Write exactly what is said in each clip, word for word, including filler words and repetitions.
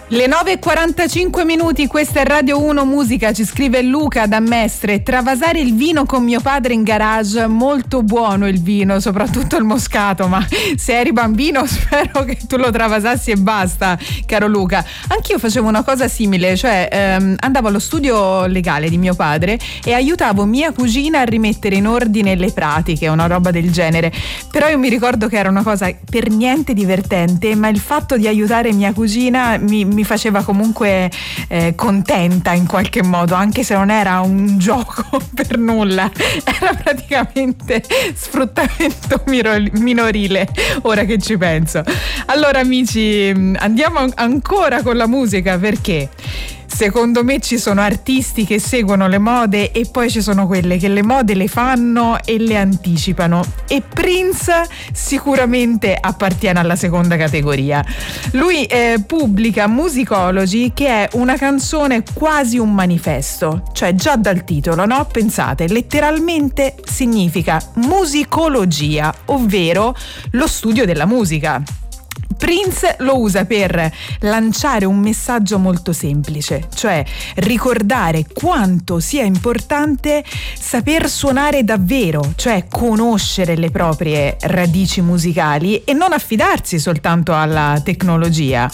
Le nove e quarantacinque minuti, questa è Radio uno Musica, ci scrive Luca da Mestre. Travasare il vino con mio padre in garage, molto buono il vino, soprattutto il moscato, ma se eri bambino spero che tu lo travasassi e basta, caro Luca. Anch'io facevo una cosa simile, cioè ehm, andavo allo studio legale di mio padre e aiutavo mia cugina a rimettere in ordine le pratiche, una roba del genere. Però io mi ricordo che era una cosa per niente divertente, ma il fatto di aiutare mia cugina mi mi faceva comunque eh, contenta in qualche modo, anche se non era un gioco per nulla, era praticamente sfruttamento minorile, ora che ci penso. Allora amici, andiamo ancora con la musica, perché secondo me ci sono artisti che seguono le mode e poi ci sono quelle che le mode le fanno e le anticipano, e Prince sicuramente appartiene alla seconda categoria. Lui eh, pubblica Musicology, che è una canzone quasi un manifesto, cioè già dal titolo, no? Pensate, letteralmente significa musicologia, ovvero lo studio della musica. Prince lo usa per lanciare un messaggio molto semplice, cioè ricordare quanto sia importante saper suonare davvero, cioè conoscere le proprie radici musicali e non affidarsi soltanto alla tecnologia.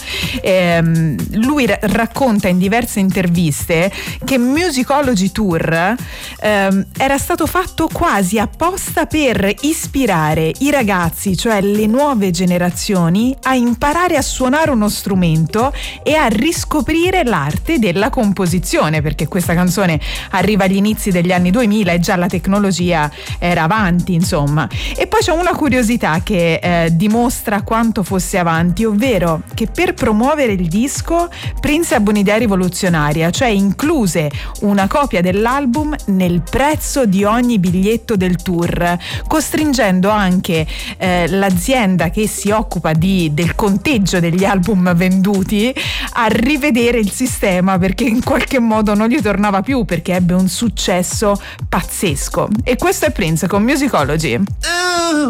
Ehm, lui r- racconta in diverse interviste che Musicology Tour ehm, era stato fatto quasi apposta per ispirare i ragazzi, cioè le nuove generazioni, a imparare a suonare uno strumento e a riscoprire l'arte della composizione, perché questa canzone arriva agli inizi degli anni duemila e già la tecnologia era avanti, insomma. E poi c'è una curiosità che eh, dimostra quanto fosse avanti, ovvero che per promuovere il disco Prince ebbe un'idea rivoluzionaria, cioè incluse una copia dell'album nel prezzo di ogni biglietto del tour, costringendo anche eh, l'azienda che si occupa di del conteggio degli album venduti a rivedere il sistema, perché in qualche modo non gli tornava più, perché ebbe un successo pazzesco. E questo è Prince con Musicology.